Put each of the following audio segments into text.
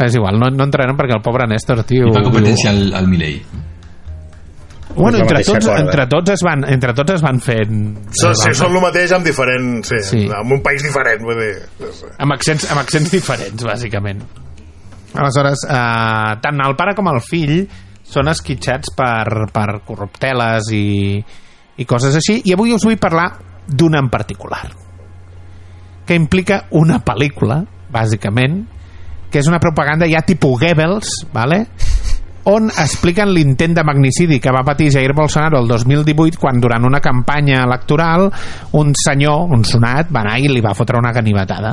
és igual, no entrarem perquè el pobre Néstor, tio... I fa competència al Milei. Bueno, entre tots es van fent... Sí, són el mateix amb diferent... Sí, amb un país diferent, vull dir... Amb accents diferents, bàsicament. Aleshores, tant el pare com el fill són esquitxats per corrupteles i coses així, i avui us vull parlar d'una en particular, que implica una pel·lícula, bàsicament, que és una propaganda ja tipus Goebbels, ¿vale?, on expliquen l'intent de magnicidi que va patir Jair Bolsonaro el 2018 quan durant una campanya electoral un senyor, un sonat, va anar i li va fotre una ganivetada,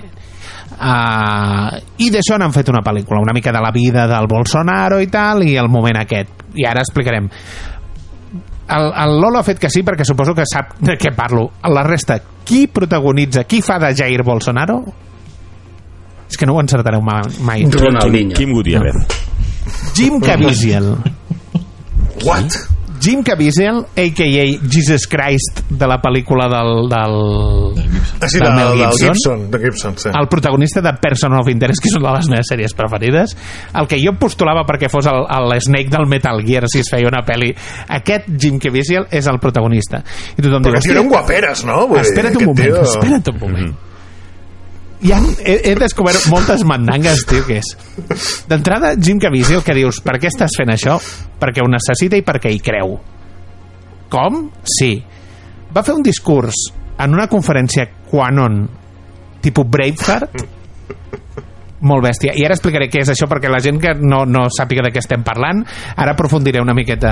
i d'això n'han fet una pel·lícula, una mica de la vida del Bolsonaro i tal, i el moment aquest, i ara explicarem. El Lolo ha fet que sí perquè suposo que sap de què parlo. La resta, qui protagonitza, qui fa de Jair Bolsonaro? És que no ho encertareu mai. Ronaldinho. Kim Gutiérrez. Jim Caviezel. What? Jim Caviezel, a.k.a. Jesus Christ de la pel·lícula del Mel Gibson. De Gibson, sí. El protagonista de Person of Interest, que és una de les meves sèries preferides, el que jo postulava perquè fos el Snake del Metal Gear si es feia una pel·li. Aquest Jim Caviezel és el protagonista. I tothom diu, perquè eren guaperes, no? Espera't un moment. Ja he descobert moltes mandangues, tio, que és d'entrada Jim Caviezel, que dius, per què estàs fent això? Perquè ho necessita i perquè hi creu. Com? Sí. Va fer un discurs en una conferència QAnon tipus Braveheart, molt bèstia, i ara explicaré què és això perquè la gent que no sàpiga de què estem parlant, ara aprofundiré una miqueta.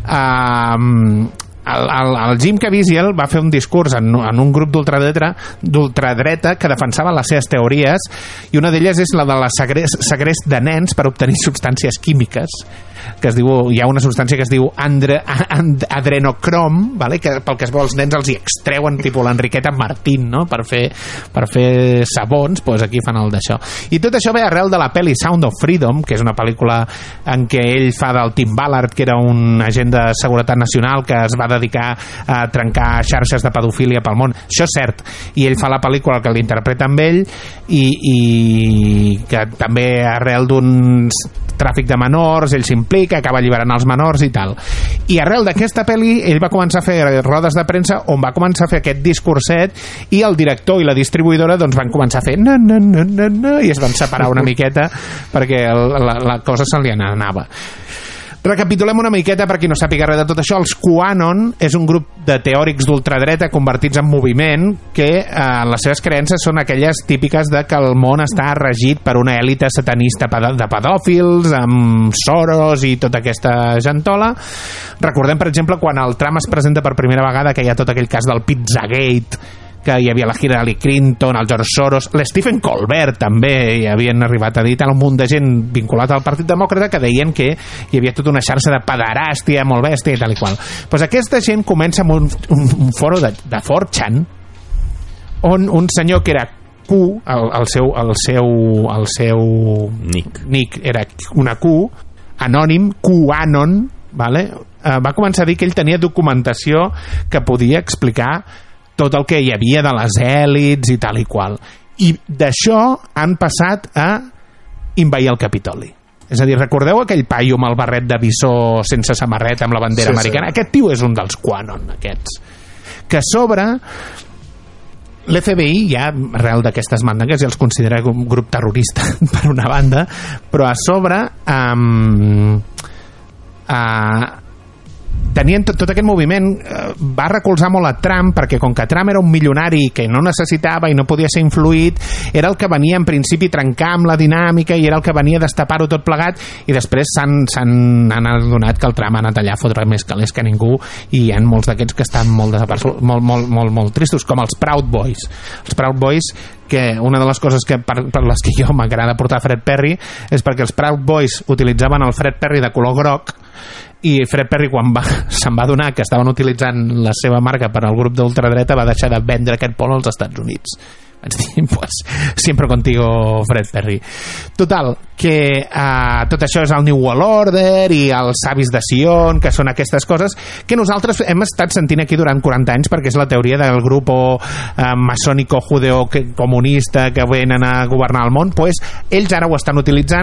El Jim Caviezel va fer un discurs en un grup d'ultradreta que defensava les seves teories, i una d'elles és la de la segrest de nens per obtenir substàncies químiques, que es diu, hi ha una substància que es diu adrenocrom, vale? Que pel que es veu els nens els hi extreuen, tipus l'Enriqueta Martín, no? per fer sabons, doncs aquí fan el d'això. I tot això ve arrel de la pel·li Sound of Freedom, que és una pel·lícula en què ell fa del Tim Ballard, que era un agent de seguretat nacional que es va dedicar a trencar xarxes de pedofília pel món. Això és cert, i ell fa la pel·lícula que l'interpreta amb ell, i que també arrel d'un tràfic de menors ell s'implica, acaba alliberant els menors i tal. I arrel d'aquesta pel·li ell va començar a fer rodes de premsa on va començar a fer aquest discurset, i el director i la distribuïdora doncs van començar a fer no, i es van separar una miqueta perquè la cosa se li anava. Recapitulem una miqueta per qui no sàpiga res de tot això. Els QAnon és un grup de teòrics d'ultradreta convertits en moviment que les seves creences són aquelles típiques de que el món està regit per una èlite satanista de pedòfils amb Soros i tota aquesta gentola. Recordem, per exemple, quan el Trump es presenta per primera vegada, que hi ha tot aquell cas del Pizzagate, que hi havia la Hillary Clinton, el George Soros, l'Stephen Colbert també hi havien arribat a dir, un munt de gent vinculat al Partit Demòcrata que deien que hi havia tota una xarxa de pederàstia molt bèstia i tal i qual. Pues aquesta gent comença amb un foro de 4chan on un senyor que era Q, el seu nick era una Q, anònim, QAnon, vale? Va començar a dir que ell tenia documentació que podia explicar tot el que hi havia de les èlits i tal i qual. I d'això han passat a invair el Capitoli. És a dir, recordeu aquell paio amb el barret de bisó sense samarreta amb la bandera americana? Sí. Aquest tio és un dels QAnon, aquests. Que a sobre l'FBI ja, arrel d'aquestes mandangues, ja els considera un grup terrorista per una banda, però a sobre tenien tot aquest moviment, va recolzar molt a Trump, perquè com que Trump era un milionari que no necessitava i no podia ser influït, era el que venia en principi a trencar amb la dinàmica i era el que venia a destapar-ho tot plegat, i després s'han adonat que el Trump ha anat allà a fotre més calés que ningú, i hi ha molts d'aquests que estan molt tristos, com els Proud Boys. Els Proud Boys, que una de les coses que per les que jo m'agrada portar Fred Perry és perquè els Proud Boys utilitzaven el Fred Perry de color groc, i Fred Perry, quan se'n va adonar que estaven utilitzant la seva marca per al grup d'ultradreta, va deixar de vendre aquest polo als Estats Units. Vaig dir, pues, siempre contigo, Fred Perry. Total, que tot això és el New World Order i els savis de Sion, que són aquestes coses que nosaltres hem estat sentint aquí durant 40 anys, perquè és la teoria del grup masònico judeo-comunista que venen a governar el món. Pues ells ara ho estan utilitzant